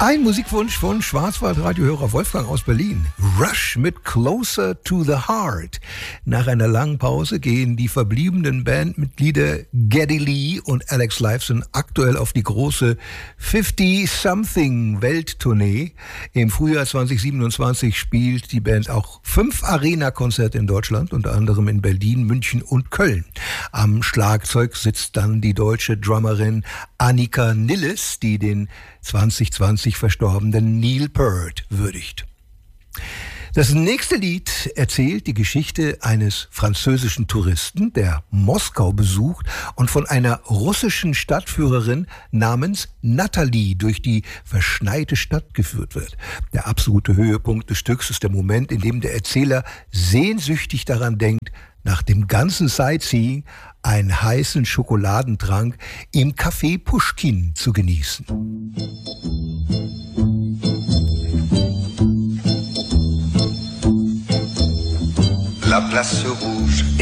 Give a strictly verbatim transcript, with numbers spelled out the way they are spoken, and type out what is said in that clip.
Ein Musikwunsch von Schwarzwald-Radiohörer Wolfgang aus Berlin. Rush mit Closer to the Heart. Nach einer langen Pause gehen die verbliebenen Bandmitglieder Geddy Lee und Alex Lifeson aktuell auf die große fifty-something-Welttournee. Im Frühjahr zwanzig siebenundzwanzig spielt die Band auch fünf Arena-Konzerte in Deutschland, unter anderem in Berlin, München und Köln. Am Schlagzeug sitzt dann die deutsche Drummerin Annika Nilles, die den zwanzig zwanzig verstorbenen Neil Peart würdigt. Das nächste Lied erzählt die Geschichte eines französischen Touristen, der Moskau besucht und von einer russischen Stadtführerin namens Natalie durch die verschneite Stadt geführt wird. Der absolute Höhepunkt des Stücks ist der Moment, in dem der Erzähler sehnsüchtig daran denkt, nach dem ganzen Sightseeing einen heißen Schokoladentrank im Café Puschkin zu genießen. La place rouge